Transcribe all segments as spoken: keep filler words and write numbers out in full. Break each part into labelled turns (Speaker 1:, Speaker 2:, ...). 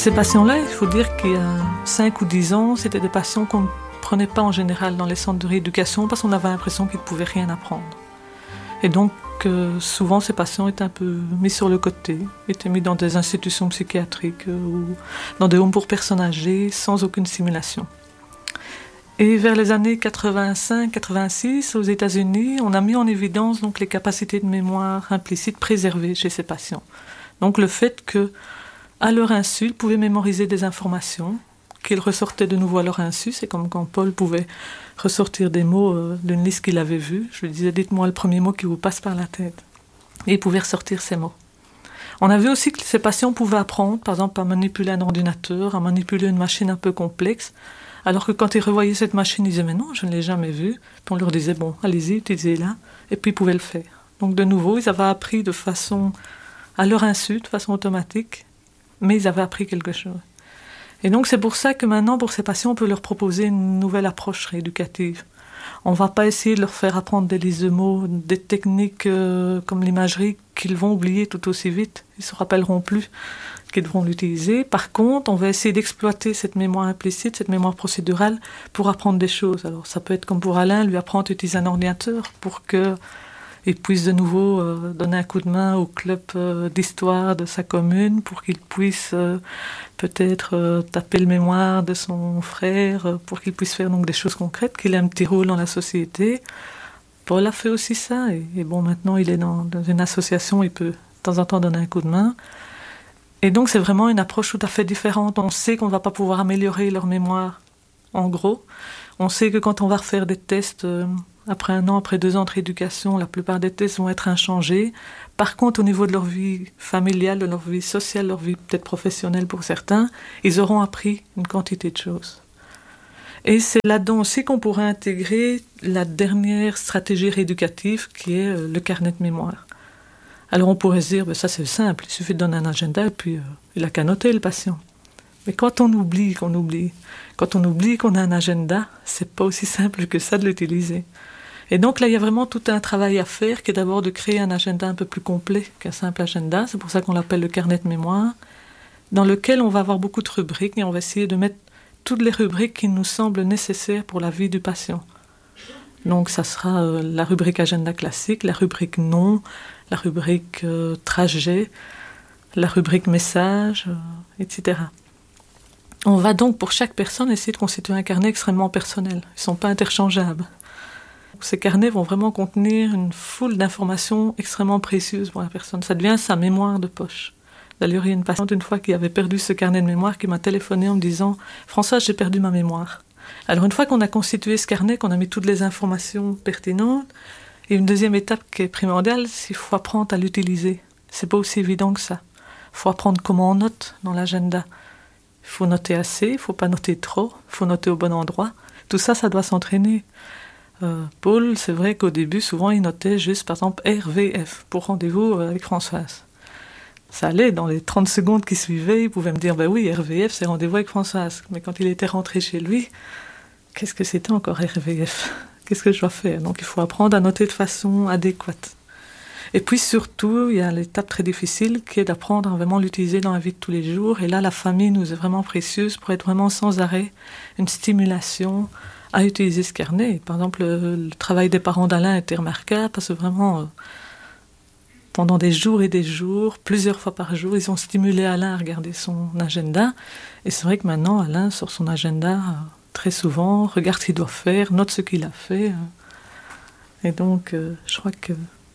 Speaker 1: Ces patients-là, il faut dire qu'il y a cinq ou dix ans, c'était des patients qu'on ne prenait pas en général dans les centres de rééducation parce qu'on avait l'impression qu'ils ne pouvaient rien apprendre. Et donc, euh, souvent, ces patients étaient un peu mis sur le côté, étaient mis dans des institutions psychiatriques euh, ou dans des homes pour personnes âgées sans aucune stimulation. Et vers les années quatre-vingt-cinq quatre-vingt-six, aux États-Unis, on a mis en évidence donc, les capacités de mémoire implicite préservées chez ces patients. Donc le fait que, à leur insu, ils pouvaient mémoriser des informations, qu'ils ressortaient de nouveau à leur insu. C'est comme quand Paul pouvait ressortir des mots euh, d'une liste qu'il avait vue. Je lui disais, dites-moi le premier mot qui vous passe par la tête. Et il pouvait ressortir ces mots. On a vu aussi que ces patients pouvaient apprendre, par exemple, à manipuler un ordinateur, à manipuler une machine un peu complexe, alors que quand ils revoyaient cette machine, ils disaient, mais non, je ne l'ai jamais vue. Puis on leur disait, bon, allez-y, utilisez-la. Et puis ils pouvaient le faire. Donc de nouveau, ils avaient appris de façon, à leur insu, de façon automatique, mais ils avaient appris quelque chose. Et donc c'est pour ça que maintenant, pour ces patients, on peut leur proposer une nouvelle approche rééducative. On ne va pas essayer de leur faire apprendre des listes de mots, des techniques euh, comme l'imagerie qu'ils vont oublier tout aussi vite. Ils ne se rappelleront plus qu'ils devront l'utiliser. Par contre, on va essayer d'exploiter cette mémoire implicite, cette mémoire procédurale, pour apprendre des choses. Alors ça peut être comme pour Alain, lui apprendre à utiliser un ordinateur pour que il puisse de nouveau euh, donner un coup de main au club euh, d'histoire de sa commune, pour qu'il puisse euh, peut-être euh, taper le mémoire de son frère, euh, pour qu'il puisse faire donc des choses concrètes, qu'il ait un petit rôle dans la société. Paul a fait aussi ça, et, et bon, maintenant il est dans, dans une association, il peut de temps en temps donner un coup de main. Et donc c'est vraiment une approche tout à fait différente. On sait qu'on ne va pas pouvoir améliorer leur mémoire, en gros. On sait que quand on va refaire des tests... Euh, Après un an, après deux ans de rééducation, la plupart des tests vont être inchangés. Par contre, au niveau de leur vie familiale, de leur vie sociale, leur vie peut-être professionnelle pour certains, ils auront appris une quantité de choses. Et c'est là-dedans aussi qu'on pourrait intégrer la dernière stratégie rééducative qui est le carnet de mémoire. Alors on pourrait se dire, ben ça c'est simple, il suffit de donner un agenda et puis euh, il n'a qu'à noter le patient. Mais quand on oublie qu'on oublie, quand on oublie qu'on a un agenda, c'est pas aussi simple que ça de l'utiliser. Et donc là, il y a vraiment tout un travail à faire, qui est d'abord de créer un agenda un peu plus complet qu'un simple agenda. C'est pour ça qu'on l'appelle le carnet de mémoire, dans lequel on va avoir beaucoup de rubriques et on va essayer de mettre toutes les rubriques qui nous semblent nécessaires pour la vie du patient. Donc ça sera euh, la rubrique agenda classique, la rubrique nom, la rubrique euh, trajet, la rubrique message, euh, et cetera. On va donc pour chaque personne essayer de constituer un carnet extrêmement personnel. Ils ne sont pas interchangeables. Ces carnets vont vraiment contenir une foule d'informations extrêmement précieuses pour la personne. Ça devient sa mémoire de poche. D'ailleurs, il y a une patiente une fois qui avait perdu ce carnet de mémoire qui m'a téléphoné en me disant « Françoise, j'ai perdu ma mémoire ». Alors une fois qu'on a constitué ce carnet, qu'on a mis toutes les informations pertinentes, il y a une deuxième étape qui est primordiale, c'est qu'il faut apprendre à l'utiliser. C'est pas aussi évident que ça. Il faut apprendre comment on note dans l'agenda. Il faut noter assez, il ne faut pas noter trop, il faut noter au bon endroit. Tout ça, ça doit s'entraîner. Euh, Paul, c'est vrai qu'au début, souvent, il notait juste, par exemple, R V F, pour rendez-vous avec Françoise. Ça allait, dans les trente secondes qui suivaient, il pouvait me dire, ben oui, R V F, c'est rendez-vous avec Françoise. Mais quand il était rentré chez lui, qu'est-ce que c'était encore R V F ? Qu'est-ce que je dois faire ? Donc, il faut apprendre à noter de façon adéquate. Et puis, surtout, il y a l'étape très difficile qui est d'apprendre à vraiment l'utiliser dans la vie de tous les jours. Et là, la famille nous est vraiment précieuse pour être vraiment sans arrêt une stimulation à utiliser ce carnet. Par exemple, le, le travail des parents d'Alain était remarquable parce que vraiment, euh, pendant des jours et des jours, plusieurs fois par jour, ils ont stimulé Alain à regarder son agenda. Et c'est vrai que maintenant, Alain, sur son agenda, euh, très souvent, regarde ce qu'il doit faire, note ce qu'il a fait. Euh. Et donc, euh, je crois que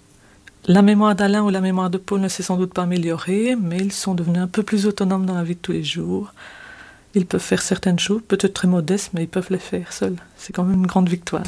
Speaker 1: la mémoire d'Alain ou la mémoire de Paul ne s'est sans doute pas améliorée, mais ils sont devenus un peu plus autonomes dans la vie de tous les jours. Ils peuvent faire certaines choses, peut-être très modestes, mais ils peuvent les faire seuls. C'est quand même une grande victoire.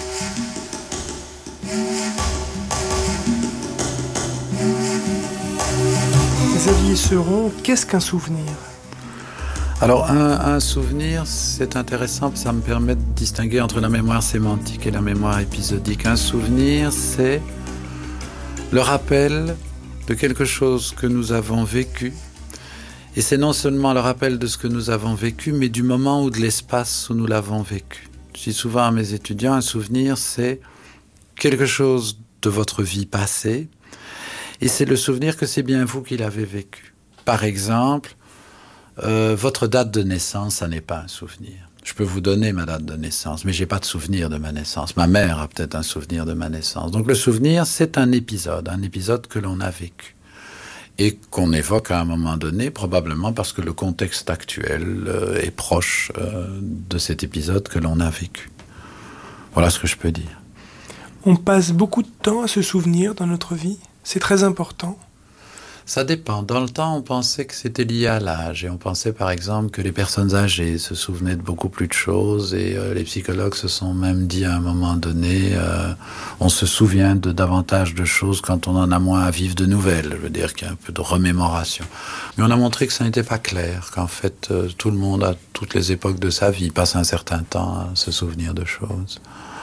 Speaker 2: Xavier Seron, qu'est-ce qu'un souvenir ?
Speaker 3: Alors, un, un souvenir, c'est intéressant, ça me permet de distinguer entre la mémoire sémantique et la mémoire épisodique. Un souvenir, c'est le rappel de quelque chose que nous avons vécu. Et c'est non seulement le rappel de ce que nous avons vécu, mais du moment ou de l'espace où nous l'avons vécu. Je dis souvent à mes étudiants, un souvenir, c'est quelque chose de votre vie passée, et c'est le souvenir que c'est bien vous qui l'avez vécu. Par exemple, euh, votre date de naissance, ça n'est pas un souvenir. Je peux vous donner ma date de naissance, mais j'ai pas de souvenir de ma naissance. Ma mère a peut-être un souvenir de ma naissance. Donc le souvenir, c'est un épisode, un épisode que l'on a vécu et qu'on évoque à un moment donné, probablement parce que le contexte actuel euh, est proche euh, de cet épisode que l'on a vécu. Voilà ce que je peux dire.
Speaker 2: On passe beaucoup de temps à se souvenir dans notre vie. C'est très important.
Speaker 3: Ça dépend. Dans le temps, on pensait que c'était lié à l'âge. Et on pensait, par exemple, que les personnes âgées se souvenaient de beaucoup plus de choses. Et euh, les psychologues se sont même dit à un moment donné, euh, on se souvient de davantage de choses quand on en a moins à vivre de nouvelles. Je veux dire qu'il y a un peu de remémoration. Mais on a montré que ça n'était pas clair, qu'en fait, euh, tout le monde, à toutes les époques de sa vie, passe un certain temps à se souvenir de choses.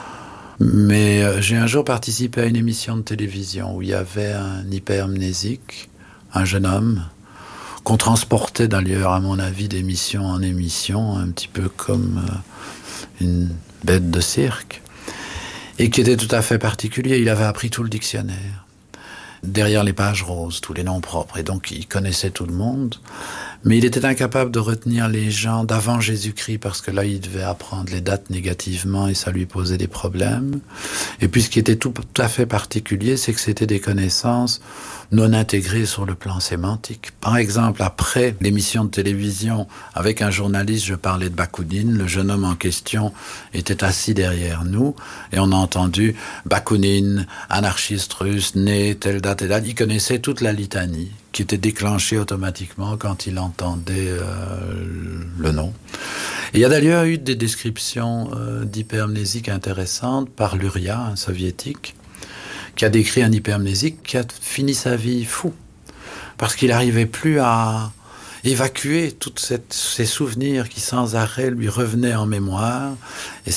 Speaker 3: Mais euh, j'ai un jour participé à une émission de télévision où il y avait un hypermnésique, un jeune homme, qu'on transportait d'ailleurs, à mon avis, d'émission en émission, un petit peu comme euh, une bête de cirque, et qui était tout à fait particulier. Il avait appris tout le dictionnaire, derrière les pages roses, tous les noms propres, et donc il connaissait tout le monde, mais il était incapable de retenir les gens d'avant Jésus-Christ, parce que là, il devait apprendre les dates négativement, et ça lui posait des problèmes. Et puis ce qui était tout, tout à fait particulier, c'est que c'était des connaissances non intégrées sur le plan sémantique. Par exemple, après l'émission de télévision, avec un journaliste, je parlais de Bakounine, le jeune homme en question était assis derrière nous, et on a entendu Bakounine, anarchiste russe, né, telle date et date. Il connaissait toute la litanie, qui était déclenchée automatiquement quand il entendait euh, le nom. Et il y a d'ailleurs eu des descriptions euh, d'hypermnésiques intéressantes par Luria, un soviétique, qui a décrit un hypermnésique qui a fini sa vie fou, parce qu'il n'arrivait plus à évacuer tous ces souvenirs qui sans arrêt lui revenaient en mémoire, et